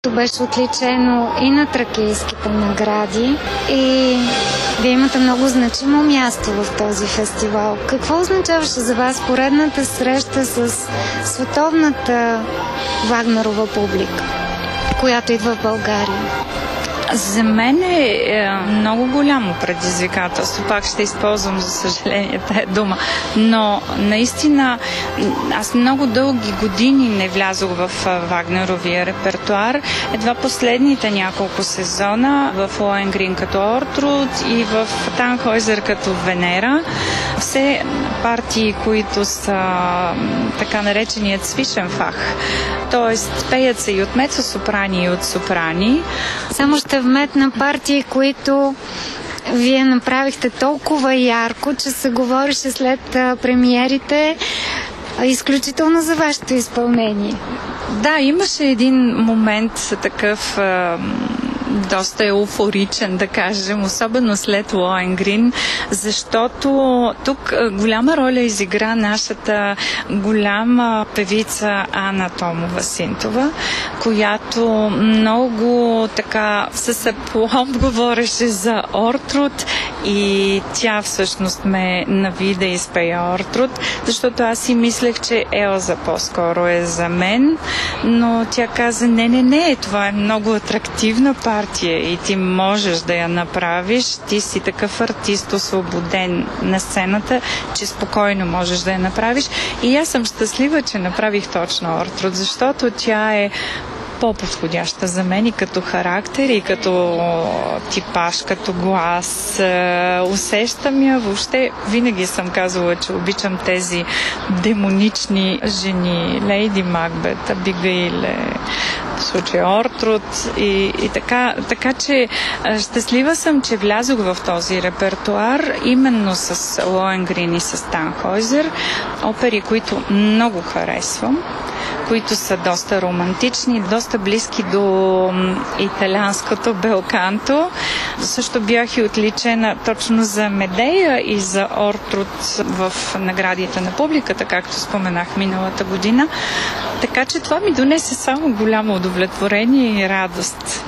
Беше отличено и на тракийските награди и вие имате много значимо място в този фестивал. Какво означаваше за вас поредната среща с световната Вагнерова публика, която идва в България? За мен е много голямо предизвикателство. Пак ще използвам, за съжаление, тая дума. Но наистина аз много дълги години не влязох в Вагнеровия репертуар. Едва последните няколко сезона в Лоенгрин като Ортруд и в Танхойзер като Венера. Все партии, които са така нареченият свишен фах. Тоест, пеят се и от мецо-сопрани, и от сопрани. Само ще вметна партии, които вие направихте толкова ярко, че се говореше след премиерите изключително за вашето изпълнение. Да, имаше един момент такъв доста еуфоричен, да кажем, особено след Лоенгрин, защото тук голяма роля изигра нашата голяма певица Ана Томова-Синтова, която много така с апломб говореше за Ортруд и тя всъщност ме нави да изпея Ортруд, защото аз си мислех, че Елза по-скоро е за мен, но тя каза, не, това е много атрактивна партия и ти можеш да я направиш, ти си такъв артист, освободен на сцената, че спокойно можеш да я направиш. И аз съм щастлива, че направих точно Ортруд, защото тя е по-подходяща за мен и като характер, и като типаж, като глас. Усещам я. Въобще винаги съм казвала, че обичам тези демонични жени. Лейди Макбет, Абигаил, в случая Ортруд и така. Така че щастлива съм, че влязох в този репертуар именно с Лоенгрин и с Танхойзер. Опери, които много харесвам, които са доста романтични, доста близки до италианското белканто. Също бях и отличена точно за Медея и за Ортруд в наградите на публиката, както споменах миналата година. Така че това ми донесе само голямо удовлетворение и радост.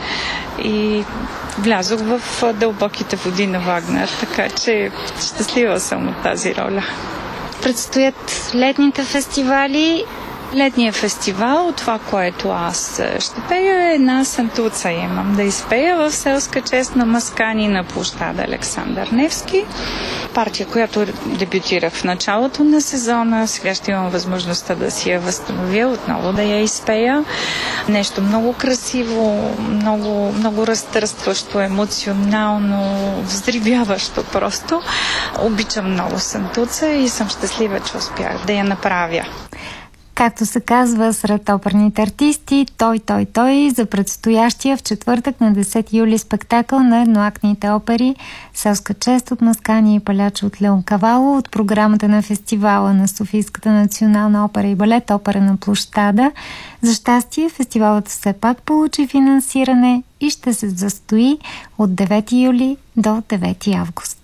И влязох в дълбоките води на Вагнер, така че щастлива съм от тази роля. Предстоят летните фестивали. Летния фестивал, това, което аз ще пея е една сантуца. Имам да изпея в селска чест на Маскани на площада Александър Невски. Партия, която дебютирах в началото на сезона. Сега ще имам възможността да си я възстановя, отново да я изпея. Нещо много красиво, много разтърстващо, емоционално, взривяващо просто. Обичам много сантуца и съм щастлива, че успях да я направя. Както се казва сред оперните артисти, той за предстоящия в четвъртък на 10 юли спектакъл на едноактните опери Селска чест от Маскани и Палячо от Леонкавало от програмата на фестивала на Софийската национална опера и балет Опера на площада. За щастие, фестивалът все пак получи финансиране и ще се застои от 9 юли до 9 август.